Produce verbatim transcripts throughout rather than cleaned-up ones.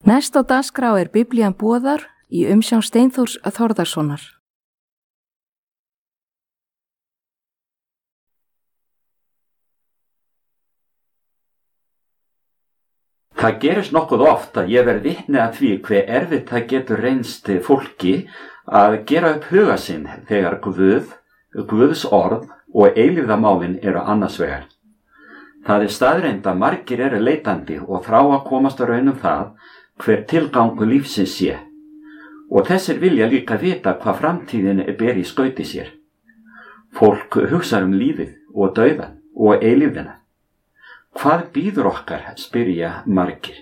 Næst á dagskrá er Biblían boðar í umsjón Steinþórs Þórðarsonar. Það gerist nokkuð oft að ég verð vitni að því hve erfitt það getur reynst fólki að gera upp huga sinn þegar Guð, Guðs orð og eilífðarmálin eru annars vegar. Það er staðreynd að margir eru leitandi og þrá að komast að raun um það hver tilgangur lífsins sé, og þessir vilja líka vita hvað framtíðin ber í skauti sér. Fólk hugsar um lífið og dauðan og eilífðina. Hvað bíður okkar, spyrja margir.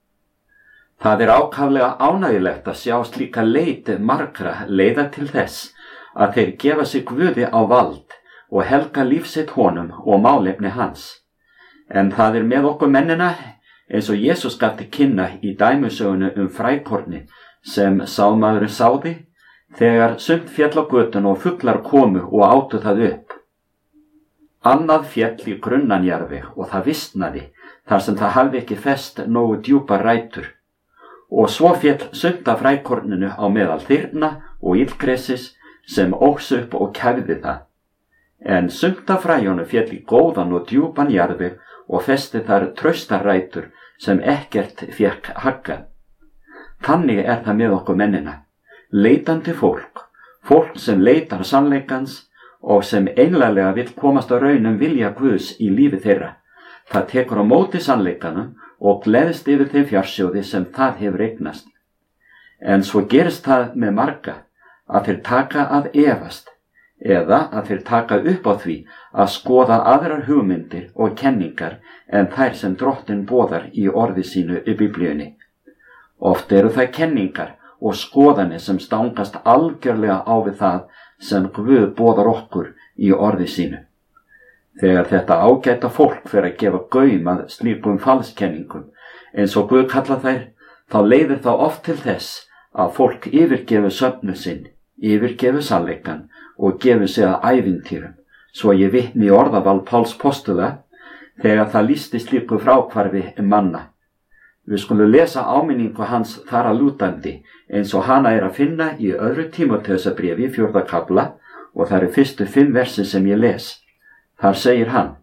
Það er ákaflega ánægjulegt að sjá slíka leit margra leiða til þess að þeir gefa sig Guði á vald og helga lífsitt honum og málefni hans. En það er með okkur mennina eins og Jesús gaf til kynna í dæmisögunni um frækorni sem sámaðurinn sáði þegar sumt féll á götuna og fuglar komu og átu það upp. Annað féll í grunnan jarðveg og það visnaði þar sem það hafði ekki fest nógu djúpar rætur. Og svo féll sumt af frækorninu á meðal þyrna og illgresis sem óx upp og kæfði það. En sumt af fræjunum féll í góðan og djúpan jarðveg og festi þar traustar rætur sem ekkert fékk haggað. Þannig er það með okkur mennina. Leitandi fólk, fólk sem leitar sannleikans og sem einlæglega vill komast á raun um vilja Guðs í lífi þeirra. Það tekur á móti sannleikanum og gleðst yfir þeim fjársjóði sem það hefur eignast. En svo gerist það með marga að þeir taka að efast eða að þeir taka upp á því að skoða aðrar hugmyndir og kenningar en þær sem Drottinn boðar í orði sínu í Biblíunni. Oft eru það kenningar og skoðanir sem stangast algjörlega á við það sem Guð boðar okkur í orði sínu. Þegar þetta ágæta fólk fer að gefa gaum að slíkum falskenningum, eins og Guð kalla þær, þá leiðir það oft til þess að fólk yfirgefi söfnu sinn, yfirgefi sannleikann og gefi sig að ævintýrum, svo ég vitni í orðaval Páls postula þegar það lýsti slíku fráhvarfi manna. Við skulum lesa áminningu hans þar að lútandi eins og hana er að finna í öðru Tímóteusarbréfi fjórða kafla og það eru fyrstu fimm versi sem ég les. Þar segir hann: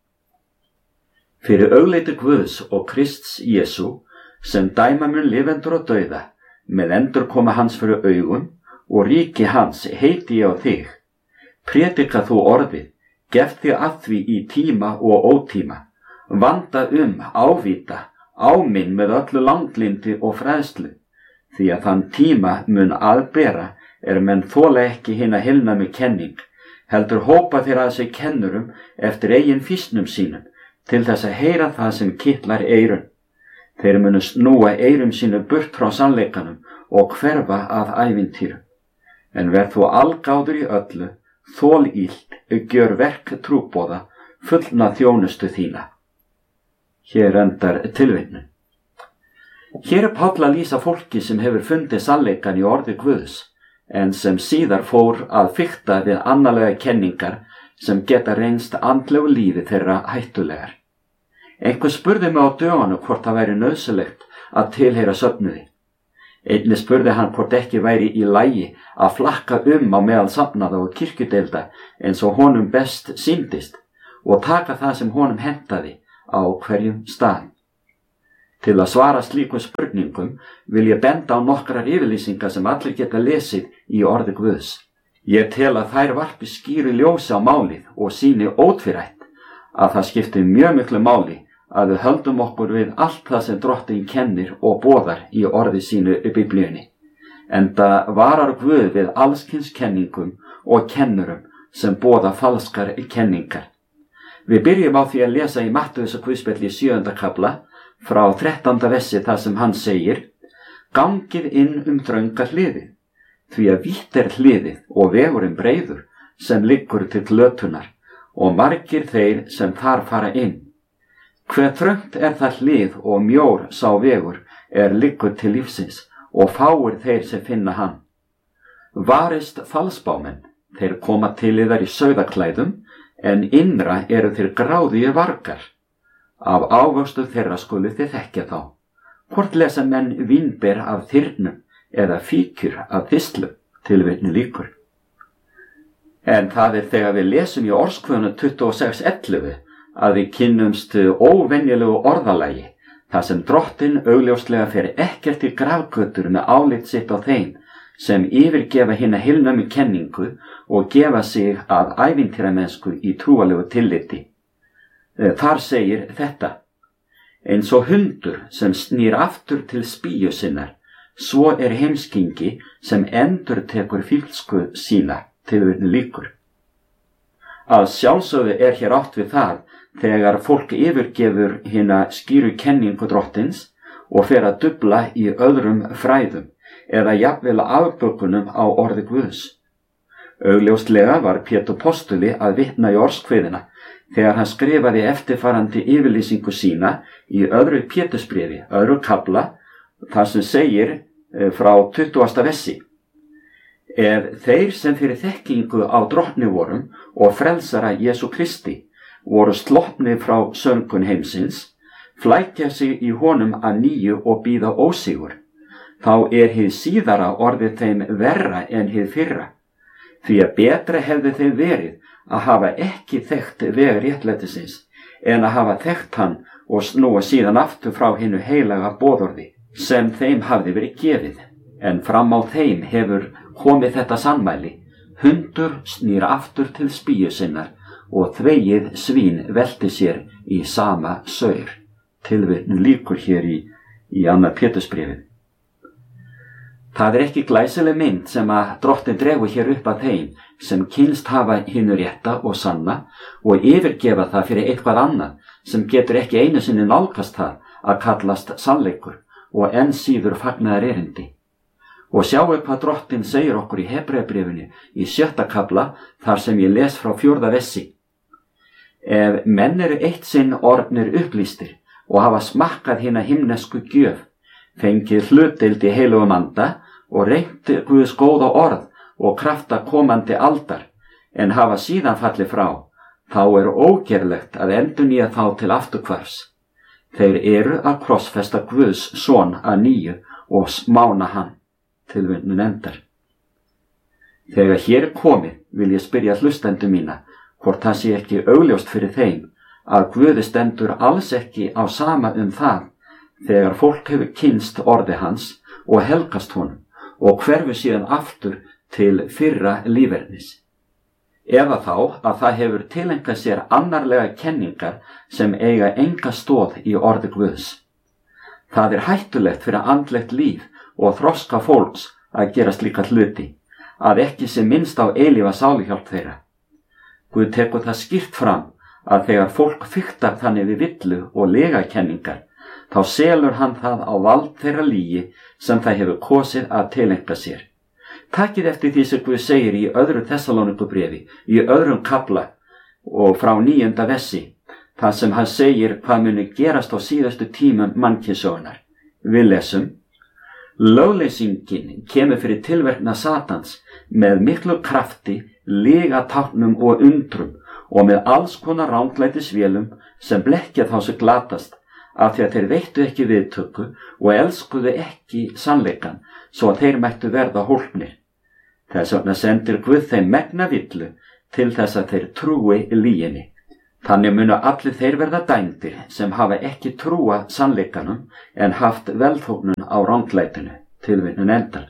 Fyrir augleiti Guðs og Krists Jesú, sem dæma mun lifendur og dauða, með endurkoma hans fyrir augum og ríki hans heiti ég á þig. Prédika þú orðið, gef þig að því í tíma og ótíma, vanda um, ávita, áminn með öllu langlindi og fræðslu, því að þann tíma mun aðbera er menn þola ekki hina heilnæmi kenning, heldur hópa þeir að sig kennurum eftir eigin fýsnum sínum, til þess að heyra það sem kitlar eyrun. Þeir munu snúa eyrum sínu burt frá sannleikanum og hverfa að ævintýrum. En verð þú algáður í öllu, þól illt, gjör verk trúboða, fullna þjónustu þína. Hér endar tilvitnun. Hér er Páll að lýsa fólki sem hefur fundið sannleikann í orði Guðs, en sem síðar fór að fikta við annarlega kenningar sem geta reynst andlegu lífi þeirra hættulegar. Einhver spurði mig á dögunum hvort það væri nauðsynlegt að tilheyra söfnuði. Einnig spurði hann hvort ekki væri í lagi að flakka um á meðal safnaða og kirkjudeilda eins og honum best sýndist og taka það sem honum hentaði á hverjum stað. Til að svara slíkum spurningum vil ég benda á nokkrar yfirlýsingar sem allir geta lesið í orði Guðs. Ég tel að þær varpi skýru ljósi á málið og sýni ótvírætt að það skiptir mjög miklu máli að við höldum okkur við allt það sem Drottinn kennir og boðar í orði sínu í Biblíunni. Enda varar Guð við allskyns kenningum og kennurum sem boða falskar kenningar. Við byrjum á því að lesa í Mattheusar guðspjalli í sjöunda kafla frá þrettánda versi þar sem hann segir: Gangið inn um þrönga hliðið, því að vítt er hliðið og vegurinn breiður sem liggur til glötunar og margir þeir sem þar fara inn. Hve þröngt er það hlið og mjór sá vegur er liggur til lífsins og fáir þeir sem finna hann. Varist falsbámenn, þeir koma til yðar í sauðaklæðum, en innra eru þeir gráðugir vargar. Af ávöxtum þeirra skuluð þið þekkja þá. Hvort lesa menn vínber af þyrnum eða fíkjur af þistlum, tilvitnun lýkur. En það er þegar við lesum í Orðskvöðunum tuttugu og sex ellefu að við kynnumst óvenjulegu orðalagi, þar sem Drottinn augljóslega fer ekkert í grafgötur með álit sitt á þeim sem yfirgefa hina heilnæmu kenningu og gefa sig að ævintýramennsku í trúalegu tilliti. Þar segir þetta: eins og hundur sem snýr aftur til spýju sinnar, svo er heimskingi sem endurtekur fýlsku sína, tilvitnun lýkur. Að sjálfsögðu er hér átt við það þegar fólk yfirgefur hina skýru kenningu Drottins og fer að dufla í öðrum fræðum eða jafnvel afbökunum á orði Guðs. Augljóslega var Pétur postuli að vitna í Orðskviðina þegar hann skrifaði eftirfarandi yfirlýsingu sína í öðru Pétursbréfi, öðru kafla, þar sem segir frá tuttugasta versi: ef þeir sem fyrir þekkingu á Drottni vorum og frelsara Jesú Kristi voru sloppnir frá söngun heimsins, flækja sig í honum að nýju og bíða ósigur, þá er hið síðara orðið þeim verra en hið fyrra, því að betra hefði þeim verið að hafa ekki þekkt veg réttlætisins en að hafa þekkt hann og snúa síðan aftur frá hinu heilaga boðorði sem þeim hafði verið gefið. En fram á þeim hefur komið þetta sannmæli: hundur snýr aftur til spýju sinnar og þvegið svín velti sér í sama saur. Tilvitnun lýkur hér í, í annað Pétursbréfið. Það er ekki glæsileg mynd sem að Drottinn dregur hér upp að þeim sem kynst hafa hinu rétta og sanna og yfirgefa það fyrir eitthvað annað sem getur ekki einu sinni nálgast það að kallast sannleikur og enn síður fagnaðar erindi. Og sjáu hvað Drottinn segir okkur í Hebreabréfinu í sjötta kafla þar sem ég les frá fjórða versi: ef menn eru eitt sinn orðnir upplýstir og hafa smakkað hina himnesku gjöf, fengið hlutdeild í heilugum anda og reynt Guðs góða orð og krafta komandi aldar, en hafa síðan fallið frá, þá er ógerlegt að endurnýja þá til afturhvarfs. Þeir eru að krossfesta Guðs son að nýju og smána hann. Tilvitnun endar. Þegar hér er komið vil ég spyrja hlustendur mína hvort það sé ekki augljóst fyrir þeim að Guði stendur alls ekki á sama um það þegar fólk hefur kynst orði hans og helgast honum og hverfur síðan aftur til fyrra lífernis. Eða þá að það hefur tileinkað sér annarlega kenningar sem eiga enga stoð í orði Guðs. Það er hættulegt fyrir andlegt líf og þroska fólks að gera slíka hluti, að ekki sé minnst á eilífa sáluhjálp þeirra. Guð tekur það skýrt fram að þegar fólk fiktar þannig við villu og legakenningar, þá selur hann það á vald þeirra lygi sem það hefur kosið að tileinka sér. Takið eftir því sem Guð segir í öðru Þessalónikubréfi, í öðrum kafla og frá níunda versi, þar sem hann segir hvað muni gerast á síðustu tímum mannkynssögunnar. Við lesum: lögleysingin kemur fyrir tilverkna Satans með miklu krafti, lygatáknum og undrum og með alls konar ranglætisvélum sem blekkja þá sem glatast, af því að þeir veittu ekki viðtöku og elskuðu ekki sannleikan, svo að þeir mættu verða hólpnir. Þess vegna sendir Guð þeim megna villu til þess að þeir trúi lyginni. Þannig munu allir þeir verða dæmdir sem hafa ekki trúað sannleikanum en haft velþóknun á ranglætinu. Tilvitnun endar.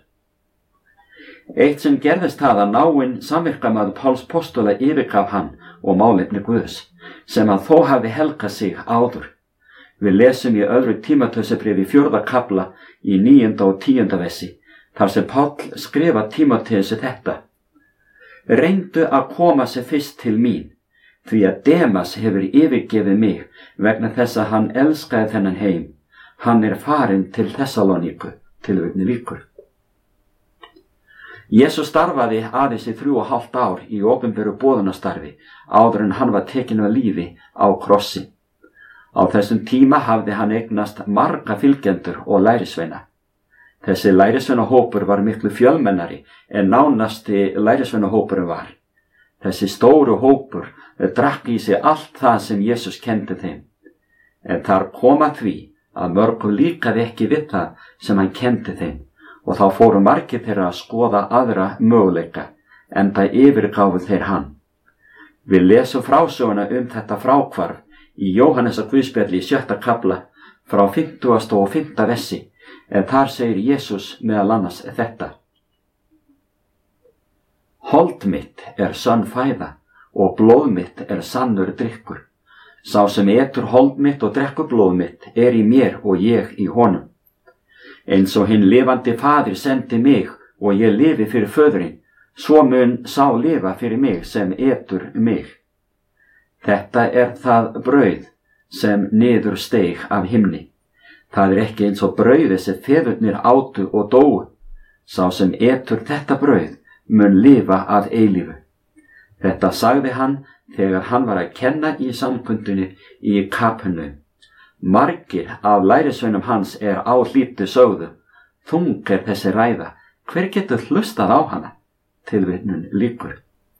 Eitt sem gerðist það að náinn samvirkamaður Páls postula yfirgaf hann og málefni Guðs, sem að þó hafi helgað sig áður. Við lesum í öðru Tímóteusarbréfi fjórða kafla í níunda og tíunda versi, þar sem Páll skrifa Tímóteusi þetta: reyndu að koma sér fyrst til mín, því að Demas hefur yfirgefið mig vegna þess að hann elskaði þennan heim. Hann er farinn til Þessalóníku. Tilvitnun lýkur. Jesús starfaði aðeins í þrjú og hálft ár í opinberu boðunastarfi áður en hann var tekinn af lífi á krossi. Á þessum tíma hafði hann eignast marga fylgjendur og lærisveina. Þessi lærisveinahópur var miklu fjölmennari en nánasti lærisveinahópurinn var. Þessi stóru hópur drakk í sig allt það sem Jesús kendi þeim. En þar kom að því að mörgum líkaði ekki við það sem hann kenndi þeim og þá fóru margir þeirra að skoða aðra möguleika, enda yfirgáfu þeir hann. Við lesum frásöguna um þetta fráhvarf í Jóhannesar Guðspjalli í sjötta kafla frá fimmtugasta og fimmta versi, en þar segir Jesús meðal annars þetta: Hold mitt er sönn fæða og blóð mitt er sannur drykkur. Sá sem etur hold mitt og drekkur blóð mitt er í mér og ég í honum. Eins og hinn lifandi faðir sendi mig og ég lifi fyrir föðurinn, svo mun sá lifa fyrir mig sem etur mig. Þetta er það brauð sem niður steig af himni. Það er ekki eins og brauðið sem feðurnir átu og dóu. Sá sem etur þetta brauð mun lifa að eilífu. Þetta sagði hann þegar hann var að kenna í samkundunni í Kapernaum. Margir af lærisveinum hans er áhlýddu sögðu: Þung er þessi ræða, hver getur hlustað á hana? Tilvitnun lýkur.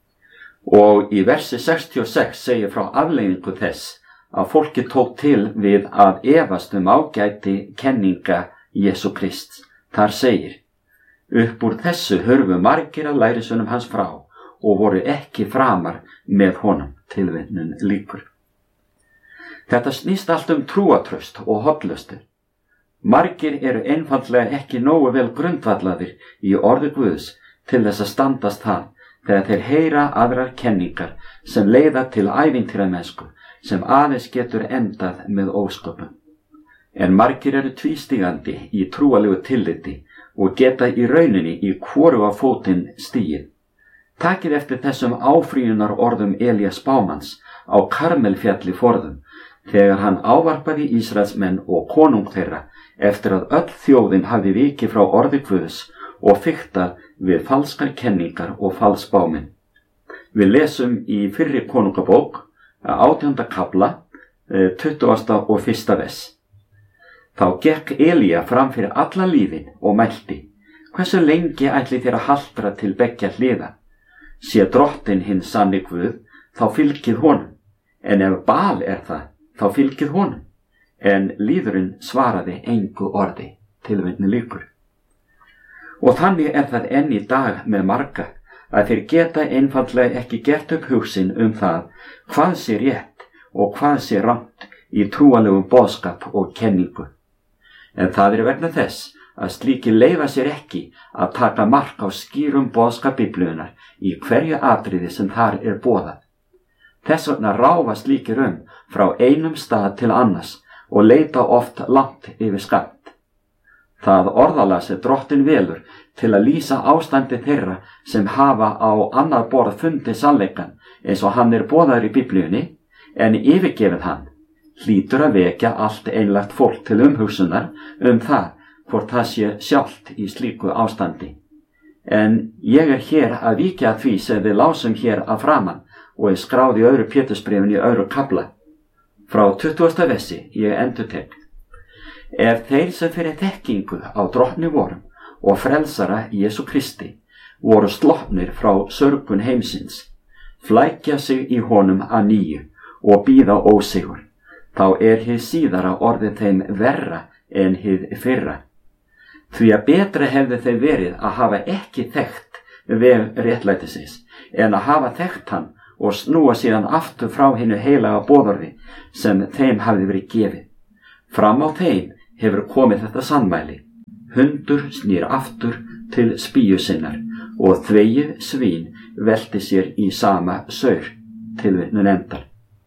Og í versi sextíu og sex segir frá afleiðingu þess að fólki tók til við að efast um ágæti kenninga Jesú Krists. Þar segir: Upp úr þessu hurfu margir af lærisveinum hans frá og voru ekki framar með honum. Tilvitnun lýkur. Þetta snýst allt um trúatraust og hollustu. Margir eru einfaldlega ekki nógu vel grundvallaðir í orði Guðs til þess að standast það þegar þeir heyra aðrar kenningar sem leiða til ævintýramennsku sem aðeins getur endað með ósköpum. En margir eru tvístígandi í trúalegu tilliti og geta í rauninni í hvoruga fótinn stigið. Takið eftir þessum áfrýjunar orðum Elías spámanns á Karmelfjalli forðum, þegar hann ávarpaði Ísraelsmenn og konung þeirra eftir að öll þjóðin hafði vikið frá orði Guðs og fiktað við falskar kenningar og falsbáminn. Við lesum í fyrri konungabók, átjánda kafla, tuttugasta og fyrsta vers. Þá gekk Elía fram fyrir alla lífin og mælti: Hversu lengi ætli þér að haltra til beggja hliða? Sé drottinn hinn sanni Guð, þá fylgið honum, en ef Baal er það, þá fylgið honum. En lýðurinn svaraði engu orði. Tilvitnun lýkur. Og þannig er það enn í dag með marga að þeir geta einfaldlega ekki gert upp hugsin um það hvað sé rétt og hvað sé rangt í trúalegum boðskap og kenningu. En það er vegna þess að slíki leyfa sér ekki að taka mark á skýrum boðskap Biblíunnar í hverju atriði sem þar er boðað. Þess vegna ráfa slíkir um frá einum stað til annars og leita oft langt yfir skammt. Það orðalag sem drottinn velur til að lýsa ástandi þeirra sem hafa á annað borð fundið sannleikann eins og hann er boðaður í Biblíunni, en yfirgefið hann, hlýtur að vekja allt einlægt fólk til umhugsunar um það hvort það sé sjálft í slíku ástandi. En ég er hér að víkja að því sem við lásum hér að framan og er skráð í öðru Pétursbréfinu í öðru kafla. Frá tuttugasta versi ég endurtek: Ef þeir sem fyrir þekkingu á drottni vorum og frelsara Jesú Kristi voru sloppnir frá sörgun heimsins, flækja sig í honum að nýju og bíða ósigur, þá er hið síðara orðið þeim verra en hið fyrra. Því að betra hefði þeim verið að hafa ekki þekkt veg réttlætisins en að hafa þekkt hann og snúa síðan aftur frá hinu heilaga boðorði sem þeim hafði verið gefið. Fram á þeim hefur komið þetta sannmæli: hundur snýr aftur til spýju sinnar og þvegið svín velti sér í sama saur. Tilvitnun endar.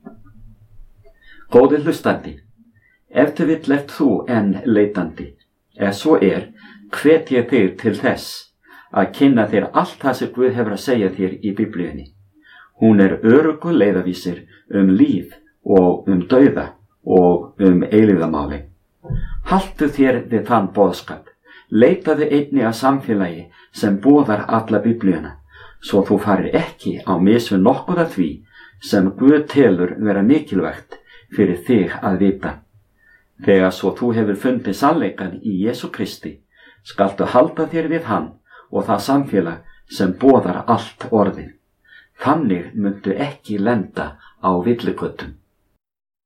Góði hlustandi, ef til vill ert þú enn leitandi, ef svo er, hvet ég þig til þess að kynna þér allt það sem Guð hefur að segja þér í Biblíunni. Hún er öruggur leiðavísir um líf og um dauða og um eilífðarmáli. Haltu þér við þann boðskap. Leitaðu einnig að samfélagi sem boðar alla Biblíuna, svo þú farir ekki á mis við nokkuð af því sem Guð telur vera mikilvægt fyrir þig að vita. Þegar svo þú hefur fundið sannleikann í Jesú Kristi, skaltu halda þér við hann og það samfélag sem boðar allt orðið. Þannig myndu ekki lenda á villigötum.